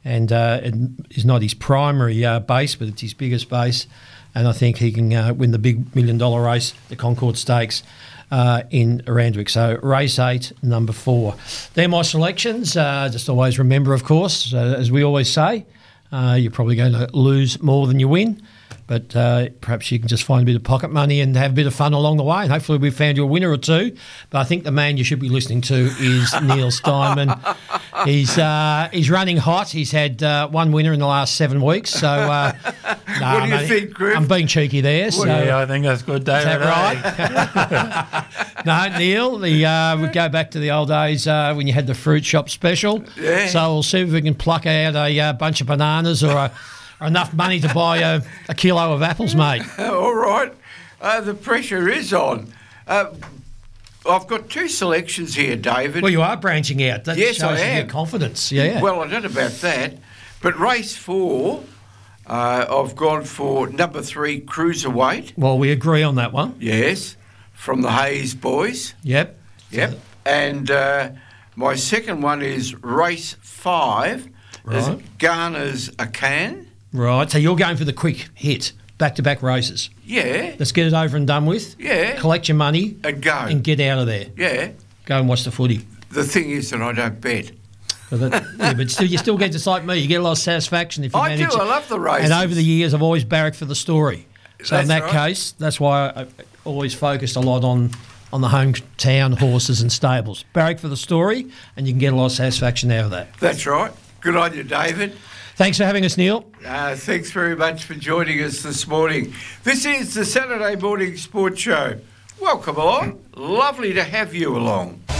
and it is not his primary base, but it's his biggest base. And I think he can win the big $1 million race, the Concord Stakes, in Randwick. So race 8, number 4. They're my selections. Just always remember, of course, as we always say, you're probably going to lose more than you win. But perhaps you can just find a bit of pocket money and have a bit of fun along the way. And hopefully we've found you a winner or two. But I think the man you should be listening to is Neil Steinman. He's running hot. He's had one winner in the last 7 weeks. So what do you think, Griff? I'm being cheeky there. So yeah, I think that's good, David. Is that right? No, Neil, we go back to the old days when you had the fruit shop special. Yeah. So we'll see if we can pluck out a bunch of bananas or enough money to buy a kilo of apples, mate. All right. The pressure is on. I've got 2 selections here, David. Well, you are branching out. That Yes, shows I am. your confidence. Yeah. Well, I don't know about that. But race 4, I've gone for number 3, Cruiserweight. Well, we agree on that one. Yes, from the Hayes boys. Yep. Yep. And my second one is race 5. Right. Garner's a Can. Right. So you're going for the quick hit, back-to-back races. Yeah. Let's get it over and done with. Yeah. Collect your money. And go. And get out of there. Yeah. Go and watch the footy. The thing is that I don't bet. But still, you still get just like me. You get a lot of satisfaction if you I manage do. it. I love the races. And over the years, I've always barracked for the story. So in That's that right. case, that's why I always focused a lot on the hometown horses and stables. Barrack for the story, and you can get a lot of satisfaction out of that. That's right. Good on you, David. Thanks for having us, Neil. Thanks very much for joining us this morning. This is the Saturday Morning Sports Show. Welcome along. Lovely to have you along.